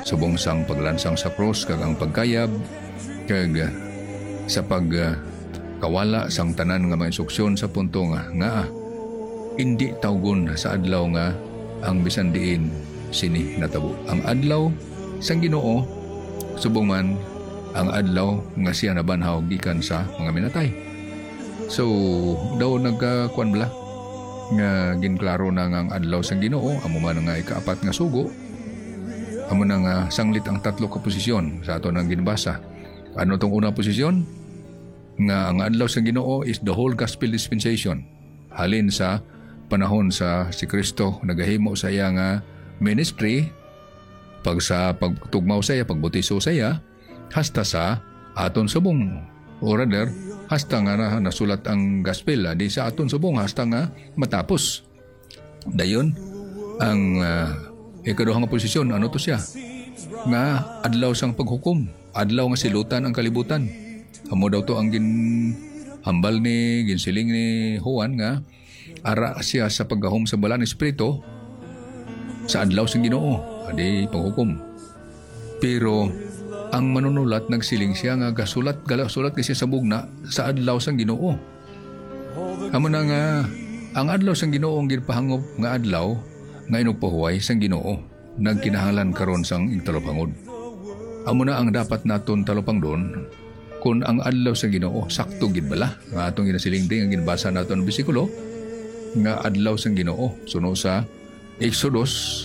subong sang paglansang sa cross kag ang pagkayab kag sa kawala sang tanan nga mga instruksyon sa punto nga hindi tawgon sa adlaw nga ang bisan diin sini natabo. Ang adlaw sang Ginoo subong man ang adlaw nga siya nabanhaw gikan sa mga minatay. So daw nagkuan bala nga ginklaro na nga ang adlaw sang Ginoo amo man nga ikaapat nga sugo, amo na nga sanglit ang tatlo ka posisyon sa ato nang ginbasa. Ano tong unang posisyon? Nga ang adlaw sang Ginoo is the whole gospel dispensation. Halin sa panahon sa si Kristo nagahimo sa iya nga ministry, pagtugmaw sa iya, pagbutiso sa iya, hasta sa aton subong, or rather hasta nga nasulat ang gospel di sa aton subong hasta nga matapos. Dayon ang ikaduhang posisyon, ano to siya? Nga adlaw sang paghukom, adlaw nga silutan ang kalibutan. Amo daw to ang ginhambal ni ginsiling ni Juan nga ara siya sa paggahom sa balaan ng Espiritu sa adlaw sang Ginoo, adi paghukom. Pero ang manunulat nagsiling siya nga gasulat kasi sa bugna sa adlaw sang Ginoo. Amo na nga ang adlaw sang Ginoo ang ginpahangop nga adlaw nga inugpahuway sang Ginoo nagkinahanglan karon sang igtalopangod. Amo na ang dapat naton talopangdon kung ang adlaw sang Ginoo sakto gid bala nga atong ginasiling ding ang ginbasa naton bersikulo nga adlaw sang Ginoo suno sa Exodus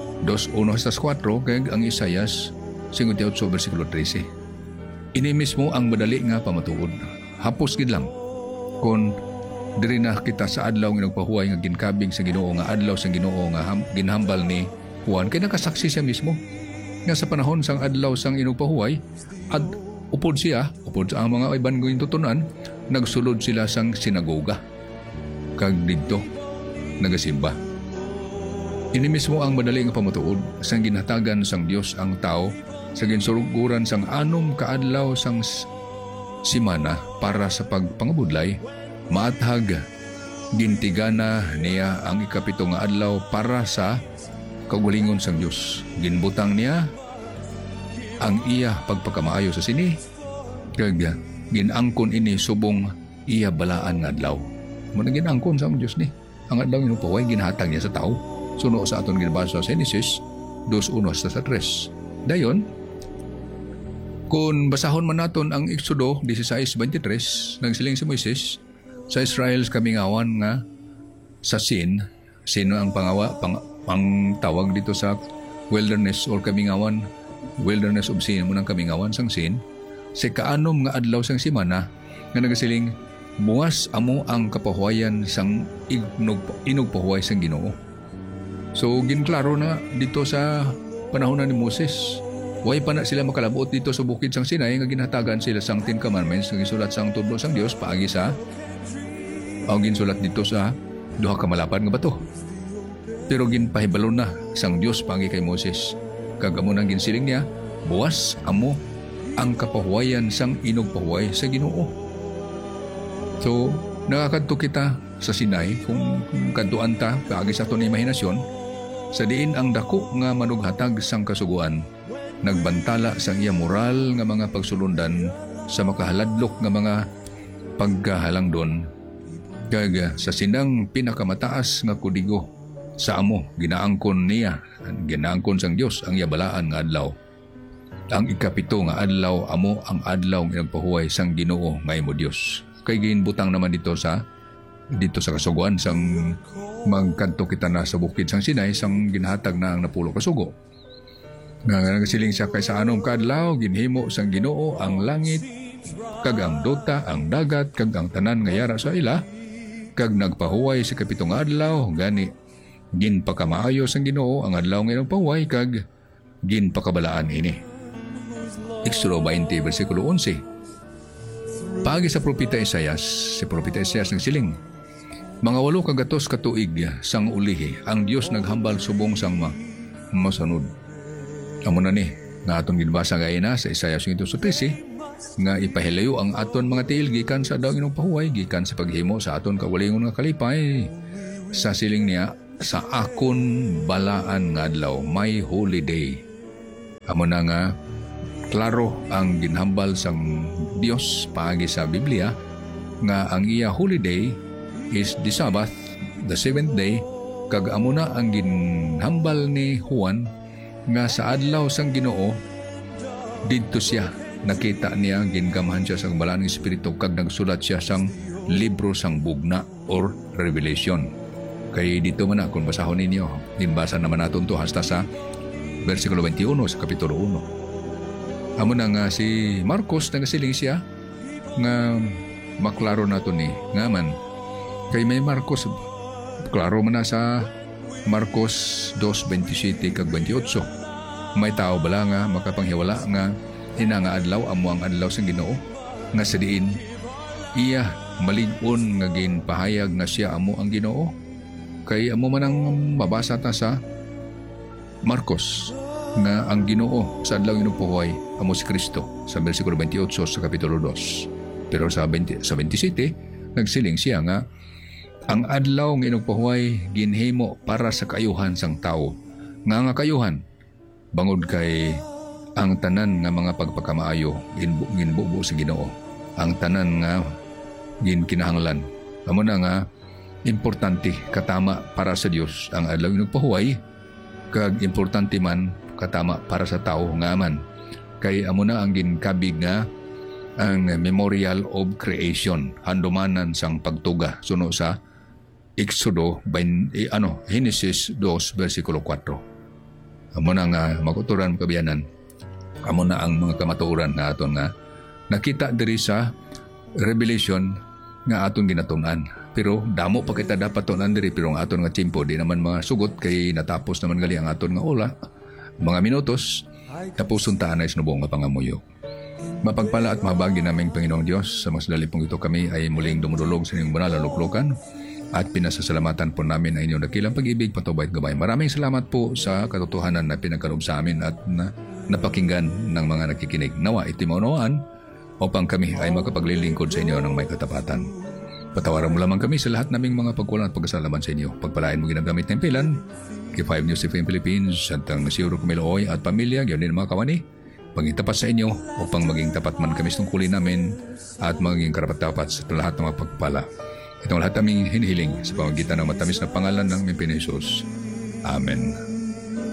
2:1-4 kag ang Isaias 58 versikulo 13. Ini mismo ang madali nga pamatuod. Hapos gid lang kung diri na kita sa adlaw nga nagpahuway nga ginkabing sa Ginoo nga adlaw sang Ginoo nga ginhambal ni Juan kay nakasaksi siya mismo nga sa panahon sang adlaw sang inugpahuway at upod ang mga ebangheng tutunan nagsulod sila sang sinagoga kag didto nagasimba. Ini mismo ang madali nga pamatuod sang ginhatagan sang Dios ang tao sa ginsuruguran sang anom kaadlaw sang simana para sa pagpangabudlay. Maathag gintigana niya ang ikapito nga adlaw para sa kaugalingon sang Dios. Ginbutang niya ang iya pagpakamaayo sa sini kag ginangkon ini subong iya balaan nga adlaw. Muna ginangkon sa Dios ni ang adlaw inupaway ginhatag niya sa tao suno sa aton ginbasa sa Genesis 2:1-3. Dayon kung basahon man naton ang Exodo 16:23 nagsiling si Moises sa Israel kamingawan nga sa sin, sino ang pang tawag dito sa wilderness or kamingawan, wilderness of sin, munang kamingawan sang sin, si kaanom nga adlaw sang simana nga nagasiling buwas amo ang kapahuwayan sang inugpahuway sang Ginoo. So ginklaro na dito sa panahon ni Moses, way pa na sila makalabuot dito sa bukid sang Sinai nga ginhatagan sila sang 10 Commandments nga gisulat sang tudlo sang Dios paagi sa ginsulat dito sa duha ka malapad nga bato. Pero ginpahibalo na sang Dios paagi kay Moses kag amo nang ginsiling niya buwas amo ang kapahuwayan sang inugpahuway sa Ginoo. So nakakadto kita sa Sinai kung kadtuan ta paagi sa aton imahinasyon sa diin ang dako nga manughatag sang kasuguan nagbantala sang iya moral nga mga pagsulundan sa makahaladlok nga mga pagkahalangdon kag sa sinang pinakamataas nga kudigo sa amo ginaangkon sang Dios ang iya balaan nga adlaw. Ang ikapito nga adlaw amo ang adlaw nga nagpahuway sang Ginoo nga imo Dios. Kay ginbutang naman dito sa kasuguan sang magkanto kita na sa bukid sang Sinai sang ginhatag na ang napulo kasugo. Nga nagasiling siya kay sa anom kadlaw ginhimo sang Ginoo ang langit kag ang duta, ang dagat kag ang tanan nga yara sa ila kag nagpahuway sa kapitong adlaw gani ginpakamaayo sang Ginoo ang adlaw nga nagpahuway kag ginpakabalaan ini. Exodo 20 versikulo 11. Paagi sa propeta Isaias, si propeta Isaias nagsiling, mga 8 katuig sang ulihi ang Dios naghambal subong sang masanod. Amo na ni nga aton ginbasa gayna sa Isaias 13 nga ipahilayo ang aton mga tiil gikan sa daw pahuway gikan sa paghimo sa aton kawalingon nga kalipay. Sa siling niya sa akon balaan nga adlaw, my holy day. Amo na nga, klaro ang ginhambal sang Dios paagi sa Biblia nga ang iya holiday is the Sabbath, the seventh day, kag amo na ang ginhambal ni Juan nga sa adlaw sang Ginoo didto siya nakita niya gingamahan siya sang balaan ng espiritu kag nagsulat siya sang libro sang bugna or Revelation. Kay dito man na kung basahon ninyo, dinbasa naman natin to hasta sa versikulo 21 sa kapitulo 1. Amo na nga si Marcos nagasiling siya nga maklaro nato ni ngaman kay may Marcos klaro man na sa Marcos 2:27 kag 28. May tao bala nga makapanghiwala nga ina nga adlaw amo ang adlaw sang Ginoo nga sa diin iya malig-on nga ginpahayag nga siya amo ang Ginoo. Kay amo man ang mabasa ta sa Marcos nga ang Ginoo sa adlaw inupuhay amo si Kristo sa bersikulo 28 sa kapitulo 2. Pero sa 27 nagsiling siya nga ang adlaw nga inupuhay ginhimo para sa kayuhan sang tao. Nga kayuhan bangod kay ang tanan nga mga pagpakamaayo ginbubo sa Ginoo. Ang tanan nga ginkinahanglan. Amo na nga importante katama para sa Dios ang adlaw nagpahuway kag importante man katama para sa tao nga man kay amo na ang ginkabig nga ang memorial of creation handumanan sang pagtuga suno sa Exodo Genesis 2 versikulo 4. Amo na nga maguturan kabiyanan amo na ang mga kamatuoran na aton nga nakita diri sa Revelation nga aton ginatun-an. Pero damo pa kita dapat tunan diri pero ang aton nga tiempo di naman mga sugot kay natapos naman gali ang aton nga ola. Mga minutos tapos suntaan ay sinubong nga pangamuyo. Mapagpala at mabagi naming Panginoong Diyos sa mas dalipong ito kami ay muling dumudulog sa inyong banal na luklukan at pinasasalamatan po namin ang inyong dakilang pag-ibig patubay at gabay. Maraming salamat po sa katotohanan na pinagkaloob sa amin at napakinggan ng mga nakikinig. Nawa iti maunawaan upang kami ay makapaglilingkod sa inyo ng may katapatan. Patawaran mo lamang kami sa lahat naming mga pagkulang at pagkasalaman sa inyo. Pagpalain mo ginagamit ng pilan, K5 News FM Philippines, Santang Nasiuro Kumiloy at pamilya, yun din mga kawani, maging tapat sa inyo upang maging tapat man kami sa tungkulin namin at maging karapat-dapat sa lahat ng mga pagpala. Itong lahat naming hinihiling sa pamagitan ng matamis na pangalan ng Panginoon Hesus. Amen.